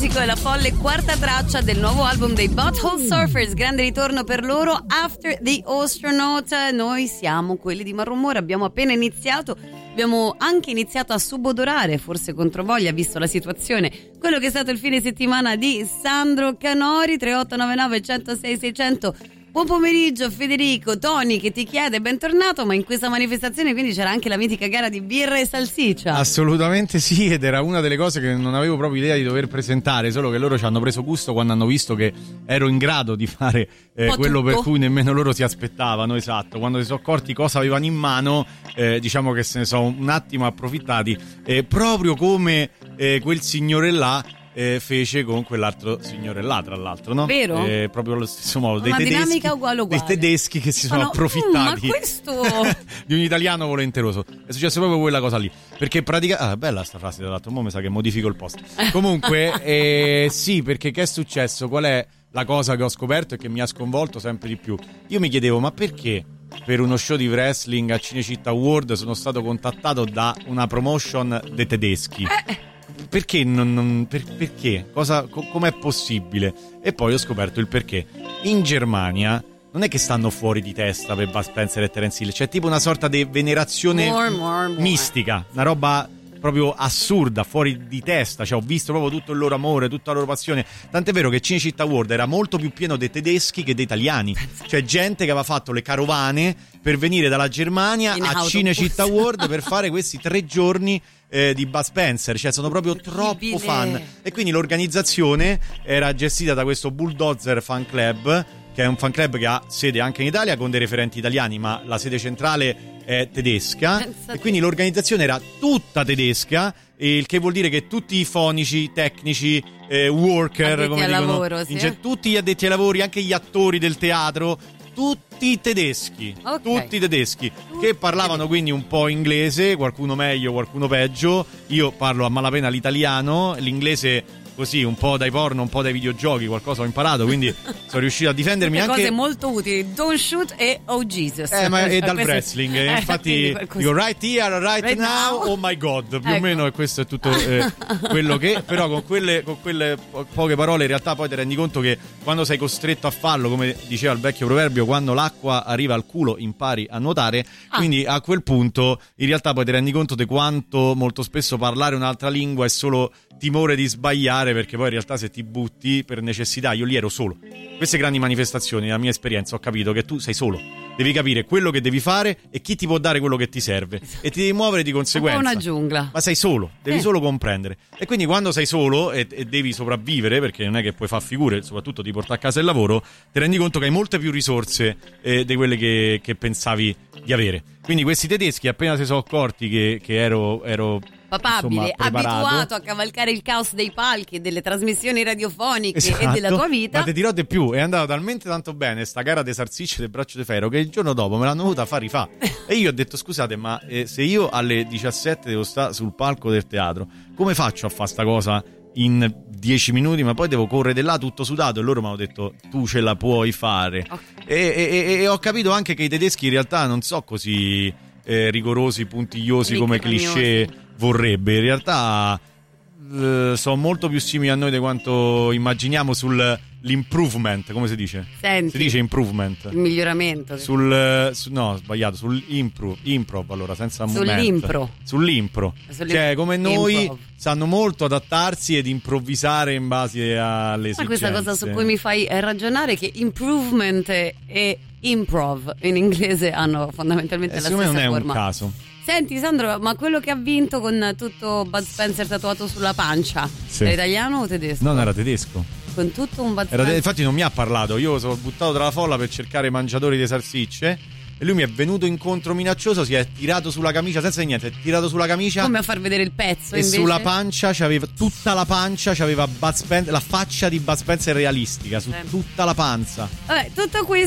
Fisico è la folle quarta traccia del nuovo album dei Butthole Surfers, grande ritorno per loro, After the Astronaut. Noi siamo quelli di Marrumore, abbiamo appena iniziato, abbiamo anche iniziato a subodorare, forse controvoglia visto la situazione, quello che è stato il fine settimana di Sandro Canori. 3899 106 600. Buon pomeriggio Federico, Tony che ti chiede bentornato, ma in questa manifestazione quindi c'era anche la mitica gara di birra e salsiccia. Assolutamente sì, ed era una delle cose che non avevo proprio idea di dover presentare, solo che loro ci hanno preso gusto quando hanno visto che ero in grado di fare quello tutto. Per cui nemmeno loro si aspettavano, esatto. Quando si sono accorti cosa avevano in mano, diciamo che se ne sono un attimo approfittati, proprio come quel signore là fece con quell'altro signore là, tra l'altro, no? Vero? Proprio allo stesso modo. Dei Una tedeschi, dinamica uguale. dei tedeschi che si sono approfittati ma questo di un italiano volenteroso. È successo proprio quella cosa lì. Perché praticamente bella sta frase, tra l'altro, mo mi sa che modifico il post. Comunque, sì, perché che è successo? Qual è la cosa che ho scoperto e che mi ha sconvolto sempre di più? Io mi chiedevo, ma perché per uno show di wrestling a Cinecittà World sono stato contattato da una promotion dei tedeschi? Perché perché? Com'è possibile? E poi ho scoperto il perché. In Germania non è che stanno fuori di testa per Bud Spencer e Terence Hill, c'è tipo una sorta di venerazione more. mistica, una roba proprio assurda, fuori di testa. Cioè, ho visto proprio tutto il loro amore, tutta la loro passione. Tant'è vero che Cinecittà World era molto più pieno dei tedeschi che dei italiani. Cioè, gente che aveva fatto le carovane per venire dalla Germania a Cinecittà World per fare questi 3 giorni di Bud Spencer. Cioè, sono proprio troppo fan. E quindi l'organizzazione era gestita da questo Bulldozer Fan Club, che è un fan club che ha sede anche in Italia con dei referenti italiani, ma la sede centrale è tedesca. E quindi l'organizzazione era tutta tedesca, il che vuol dire che tutti i fonici, tecnici, worker, addetti come al dicono, lavoro, sì. tutti gli addetti ai lavori, anche gli attori del teatro, tutti tedeschi, tutti tedeschi, che parlavano quindi un po' inglese, qualcuno meglio, qualcuno peggio. Io parlo a malapena l'italiano, l'inglese così un po' dai porno, un po' dai videogiochi, qualcosa ho imparato, quindi sono riuscito a difendermi anche cose molto utili, Don't Shoot e Oh Jesus, ma è dal wrestling, infatti dico right here, right now, oh my god, più o meno, e questo è tutto quello che, però con quelle poche parole in realtà poi ti rendi conto che quando sei costretto a farlo, come diceva il vecchio proverbio, quando l'acqua arriva al culo impari a nuotare. Quindi a quel punto in realtà poi ti rendi conto di quanto molto spesso parlare un'altra lingua è solo timore di sbagliare, perché poi in realtà se ti butti per necessità, io lì ero solo. Queste grandi manifestazioni, nella mia esperienza, ho capito che tu sei solo, devi capire quello che devi fare e chi ti può dare quello che ti serve, e ti devi muovere di conseguenza. Un po' una giungla, ma sei solo, devi solo comprendere. E quindi quando sei solo e devi sopravvivere, perché non è che puoi fare figure, soprattutto ti porta a casa il lavoro, ti rendi conto che hai molte più risorse di quelle che pensavi di avere. Quindi questi tedeschi, appena si sono accorti che ero papabile, abituato a cavalcare il caos dei palchi e delle trasmissioni radiofoniche, esatto, e della tua vita. Ma ti dirò di più, è andata talmente tanto bene sta gara dei salsicce del braccio di ferro che il giorno dopo me l'hanno voluta far rifare. E io ho detto, scusate, ma se io alle 17 devo stare sul palco del teatro, come faccio a fare sta cosa in 10 minuti? Ma poi devo correre di là tutto sudato. E loro mi hanno detto, tu ce la puoi fare. E ho capito anche che i tedeschi in realtà non so così rigorosi, puntigliosi come cliché vorrebbe. In realtà sono molto più simili a noi di quanto immaginiamo sull'improvement, come si dice? Senti, si dice improvement, il miglioramento. No, sbagliato, improv, allora senza sull'impro. Cioè, come noi sanno molto adattarsi ed improvvisare in base alle esigenze. Ma questa cosa su cui mi fai ragionare, che improvement e improv in inglese hanno fondamentalmente la stessa forma. Non è un caso. Senti Sandro, ma quello che ha vinto con tutto Bud Spencer tatuato sulla pancia, era italiano o tedesco? No, era tedesco. Con tutto un Bud Spencer. Infatti non mi ha parlato, io sono buttato tra la folla per cercare mangiatori di salsicce e lui mi è venuto incontro minaccioso, si è tirato sulla camicia senza niente, è tirato sulla camicia come a far vedere il pezzo, e invece sulla pancia c'aveva tutta la pancia, c'aveva Bud Spencer, la faccia di Bud Spencer realistica su tutta la panza. Vabbè, tutto questo